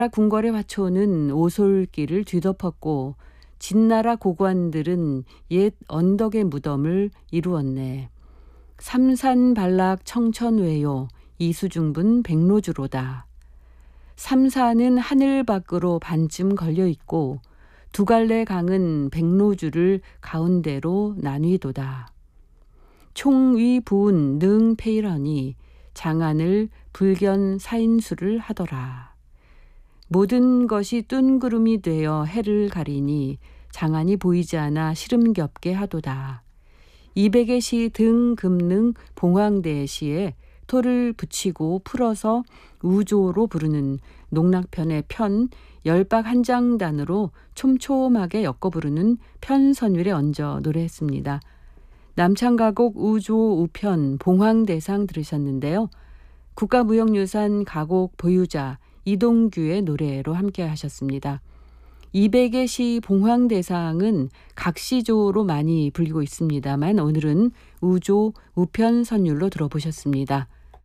궁궐의 화초는 오솔길을 뒤덮었고 진나라 고관들은 옛 언덕의 무덤을 이루었네. 삼산발락 청천외요 이수중분 백로주로다. 삼산은 하늘 밖으로 반쯤 걸려 있고 두 갈래 강은 백로주를 가운데로 나뉘도다. 총위 부운 능페이러니 장안을 불견 사인수를 하더라. 모든 것이 뜬구름이 되어 해를 가리니 장안이 보이지 않아 시름겹게 하도다. 200의 시 등 금능 봉황대 시에 토를 붙이고 풀어서 우조로 부르는 농락편의 편 10박 한장단으로 촘촘하게 엮어 부르는 편선율에 얹어 노래했습니다. 남창가곡 우조 우편 봉황대상 들으셨는데요. 국가무형유산 가곡 보유자 이동규의 노래로 함께 하셨습니다. 200의 시 봉황대상은 각시조로 많이 불리고 있습니다만 오늘은 우조 우편 선율로 들어보셨습니다.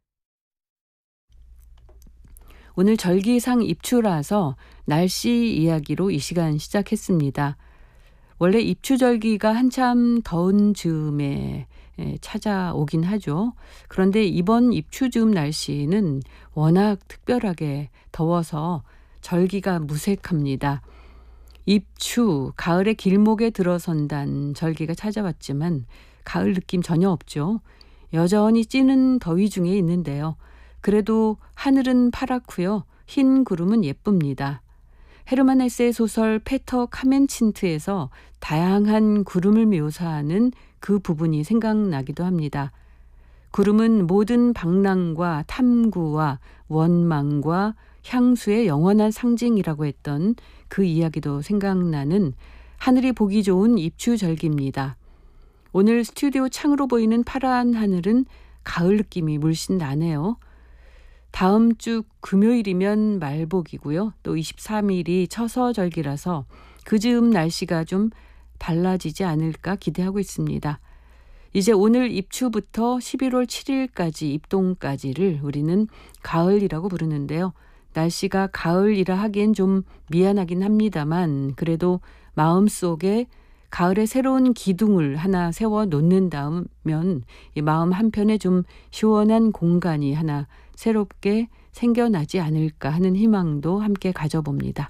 오늘 절기상 입추라서 날씨 이야기로 이 시간 시작했습니다. 원래 입추절기가 한참 더운 즈음에 찾아오긴 하죠. 그런데 이번 입추 즈음 날씨는 워낙 특별하게 더워서 절기가 무색합니다. 입추, 가을의 길목에 들어선단 절기가 찾아왔지만 가을 느낌 전혀 없죠. 여전히 찌는 더위 중에 있는데요. 그래도 하늘은 파랗고요. 흰 구름은 예쁩니다. 헤르만 헤세의 소설 페터 카멘친트에서 다양한 구름을 묘사하는 그 부분이 생각나기도 합니다. 구름은 모든 방랑과 탐구와 원망과 향수의 영원한 상징이라고 했던 그 이야기도 생각나는 하늘이 보기 좋은 입추절기입니다. 오늘 스튜디오 창으로 보이는 파란 하늘은 가을 느낌이 물씬 나네요. 다음 주 금요일이면 말복이고요. 또 23일이 처서절기라서 그 즈음 날씨가 좀 달라지지 않을까 기대하고 있습니다. 이제 오늘 입추부터 11월 7일까지 입동까지를 우리는 가을이라고 부르는데요. 날씨가 가을이라 하기엔 좀 미안하긴 합니다만 그래도 마음속에 가을의 새로운 기둥을 하나 세워 놓는다면 이 마음 한편에 좀 시원한 공간이 하나 새롭게 생겨나지 않을까 하는 희망도 함께 가져봅니다.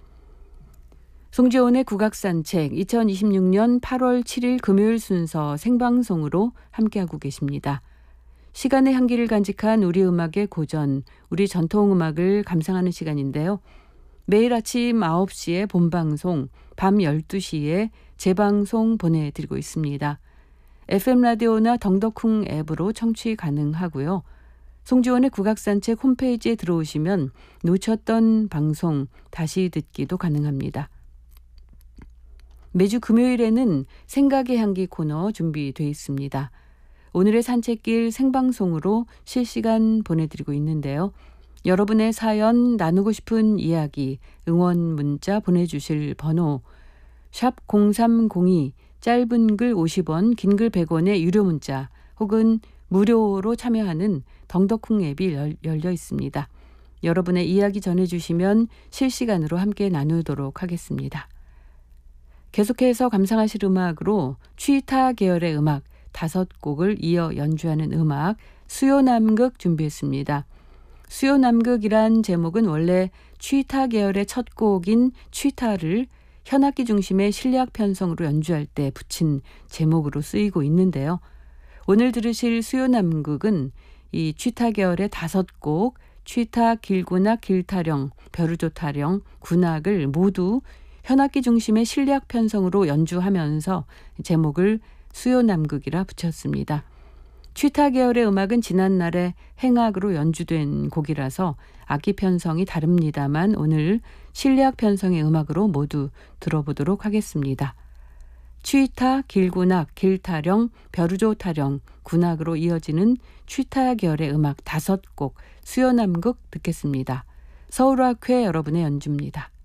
송지온의 국악산책 2026년 8월 7일 금요일 순서 생방송으로 함께하고 계십니다. 시간의 향기를 간직한 우리 음악의 고전, 우리 전통음악을 감상하는 시간인데요. 매일 아침 9시에 본방송, 밤 12시에 재방송 보내드리고 있습니다. FM 라디오나 덩덕쿵 앱으로 청취 가능하고요. 송지원의 국악산책 홈페이지에 들어오시면 놓쳤던 방송 다시 듣기도 가능합니다. 매주 금요일에는 생각의 향기 코너 준비되어 있습니다. 오늘의 산책길 생방송으로 실시간 보내드리고 있는데요. 여러분의 사연 나누고 싶은 이야기, 응원 문자 보내주실 번호 샵 0302 짧은 글 50원, 긴 글 100원의 유료 문자 혹은 무료로 참여하는 덩덕쿵 앱이 열려 있습니다. 여러분의 이야기 전해주시면 실시간으로 함께 나누도록 하겠습니다. 계속해서 감상하실 음악으로 취타 계열의 음악 5곡을 이어 연주하는 음악 수요남극 준비했습니다. 수요남극이란 제목은 원래 취타 계열의 첫 곡인 취타를 현악기 중심의 실력 편성으로 연주할 때 붙인 제목으로 쓰이고 있는데요. 오늘 들으실 수요남극은 이 취타 계열의 5곡, 취타, 길군악, 길타령, 벼르조타령, 군악을 모두 현악기 중심의 실력 편성으로 연주하면서 제목을 수요남극이라 붙였습니다. 취타 계열의 음악은 지난날에 행악으로 연주된 곡이라서 악기 편성이 다릅니다만 오늘 실력 편성의 음악으로 모두 들어보도록 하겠습니다. 취타, 길군악, 길타령, 벼르조타령, 군악으로 이어지는 취타 계열의 음악 5곡 수요남극 듣겠습니다. 서울학회 여러분의 연주입니다.